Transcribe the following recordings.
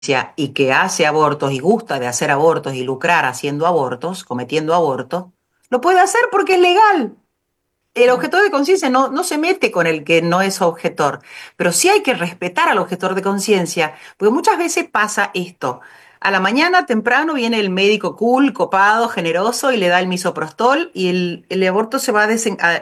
y que hace abortos y gusta de hacer abortos y lucrar haciendo abortos, cometiendo abortos, lo puede hacer porque es legal. El objetor de conciencia no se mete con el que no es objetor, pero sí hay que respetar al objetor de conciencia, porque muchas veces pasa esto. A la mañana temprano viene el médico cool, copado, generoso y le da el misoprostol y el aborto se va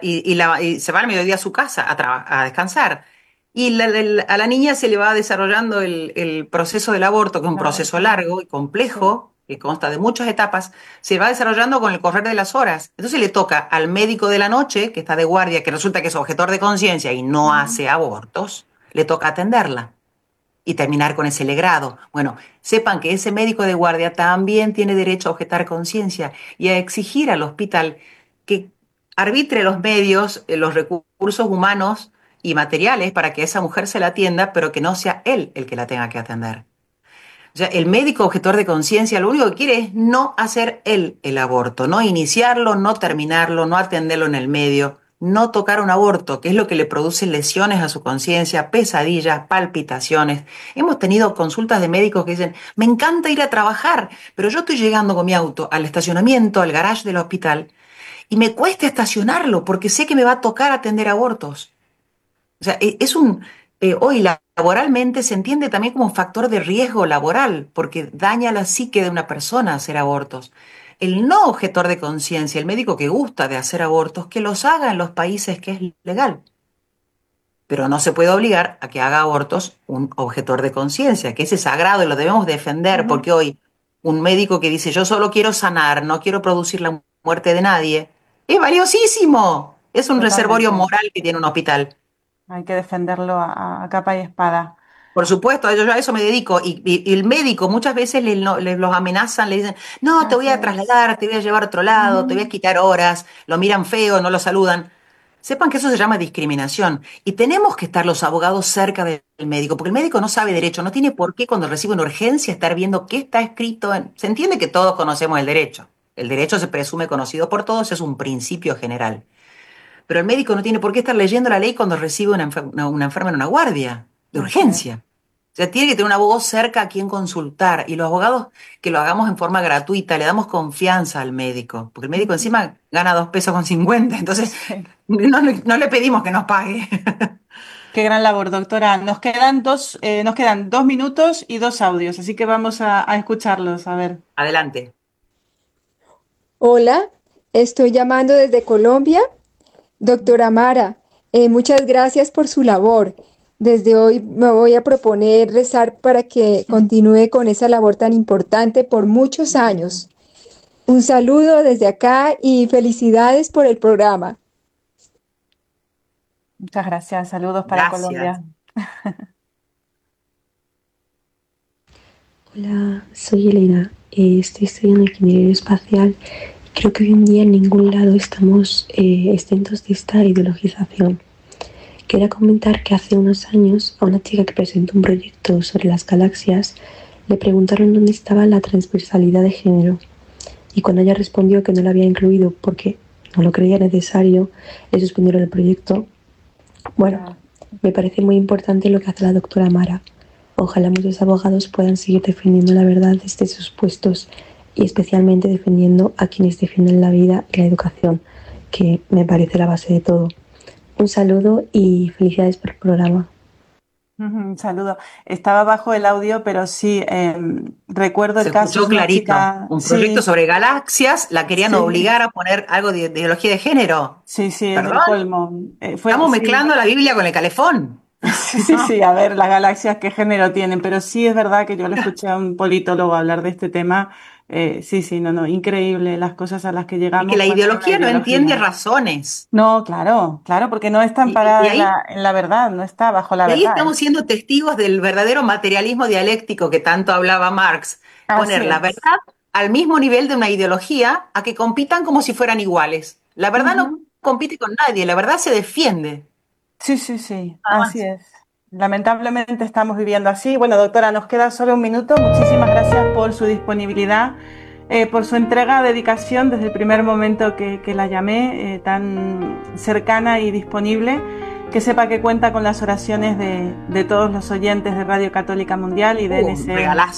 y se va al mediodía a su casa a descansar. Y a la niña se le va desarrollando el proceso del aborto, que es un Claro, proceso largo y sí. complejo, que consta de muchas etapas, se va desarrollando con el correr de las horas. Entonces le toca al médico de la noche, que está de guardia, que resulta que es objetor de conciencia y no Ujú. hace abortos, le toca atenderla y terminar con ese legrado. Bueno, sepan que ese médico de guardia también tiene derecho a objetar conciencia y a exigir al hospital que arbitre los medios, los recursos humanos y materiales para que esa mujer se la atienda, pero que no sea él el que la tenga que atender. O sea, el médico objetor de conciencia lo único que quiere es no hacer él el aborto, no iniciarlo, no terminarlo, no atenderlo en el medio, no tocar un aborto, que es lo que le produce lesiones a su conciencia, pesadillas, palpitaciones. Hemos tenido consultas de médicos que dicen, me encanta ir a trabajar, pero yo estoy llegando con mi auto al estacionamiento, al garage del hospital, y me cuesta estacionarlo porque sé que me va a tocar atender abortos. O sea, hoy laboralmente se entiende también como un factor de riesgo laboral, porque daña la psique de una persona hacer abortos. El no objetor de conciencia, el médico que gusta de hacer abortos, que los haga en los países que es legal. Pero no se puede obligar a que haga abortos un objetor de conciencia, que ese es sagrado y lo debemos defender, Ujú. porque hoy un médico que dice yo solo quiero sanar, no quiero producir la muerte de nadie, es valiosísimo. Es un reservorio Totalmente. moral que tiene un hospital. Hay que defenderlo a capa y espada. Por supuesto, yo a eso me dedico y el médico muchas veces los amenazan, le dicen, no, te voy Así a es. trasladar, te voy a llevar a otro lado, te voy a Ujú. quitar horas, lo miran feo, no lo saludan. Sepan que eso se llama discriminación y tenemos que estar los abogados cerca del médico, porque el médico no sabe derecho, no tiene por qué cuando recibe una urgencia estar viendo qué está escrito. Se entiende que todos conocemos el derecho. El derecho se presume conocido por todos, es un principio general. Pero el médico no tiene por qué estar leyendo la ley cuando recibe una enferma en una guardia de Así es. urgencia. O sea, tiene que tener un abogado cerca a quien consultar. Y los abogados que lo hagamos en forma gratuita, le damos confianza al médico, porque el médico Ujú. encima gana 2,50 pesos, entonces Sí. no le pedimos que nos pague. Qué gran labor, doctora. Nos quedan 2 minutos y dos audios, así que vamos a escucharlos. A ver. Adelante. Hola, estoy llamando desde Colombia. Doctora Mara, muchas gracias por su labor. Desde hoy me voy a proponer rezar para que continúe con esa labor tan importante por muchos años. Un saludo desde acá y felicidades por el programa. Muchas gracias. Saludos para Gracias. Colombia. Hola, soy Elena. Estoy estudiando ingeniería aeroespacial. Creo que hoy en día en ningún lado estamos exentos de esta ideologización. Quería comentar que hace unos años a una chica que presentó un proyecto sobre las galaxias le preguntaron dónde estaba la transversalidad de género y cuando ella respondió que no la había incluido porque no lo creía necesario, le suspendieron el proyecto. Bueno, Ya. me parece muy importante lo que hace la doctora Mara. Ojalá muchos abogados puedan seguir defendiendo la verdad desde sus puestos y especialmente defendiendo a quienes defienden la vida y la educación, que me parece la base de todo. Un saludo y felicidades por el programa. Ujú, un saludo. Estaba bajo el audio, pero sí, recuerdo el Se caso. escuchó Es una clarito. chica, Un proyecto sí, sobre galaxias, la querían sí, obligar a poner algo de ideología de género. sí, sí, es el ¿Perdón? colmo. Estamos Sí. mezclando la Biblia con el calefón. Sí, sí, sí, a ver, las galaxias qué género tienen, pero sí es verdad que yo le escuché a un politólogo hablar de este tema. Sí, sí, no, no, increíble las cosas a las que Es que llegamos la cuando hay una ideología no entiende ideología. razones. No, claro, claro, porque no está Y amparada en ahí, en la verdad, no está bajo la y ahí verdad. estamos siendo testigos del verdadero materialismo dialéctico que tanto hablaba Marx. Así Poner la es. verdad al mismo nivel de una ideología a que compitan como si fueran iguales. La verdad no Ujú. compite con nadie, la verdad se defiende. Sí, sí, sí, Nada así más. es. Lamentablemente estamos viviendo así. Bueno, doctora, nos queda solo un minuto. Muchísimas gracias por su disponibilidad, por su entrega, dedicación desde el primer momento que la llamé, tan cercana y disponible. que sepa que cuenta con las oraciones de todos los oyentes de Radio Católica Mundial y de Un NSM. regalazo.